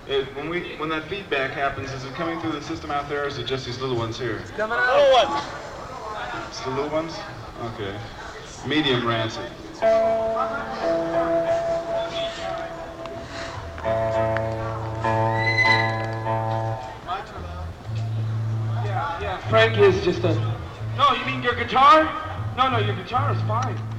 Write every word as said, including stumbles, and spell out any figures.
It, when we when that feedback happens, is it coming through the system out there, or is it just these little ones here? It's coming out. Little ones. It's the little ones? Okay. Medium rancid. Yeah, yeah. Frank is just a... No, you mean your guitar? No, no, your guitar is fine.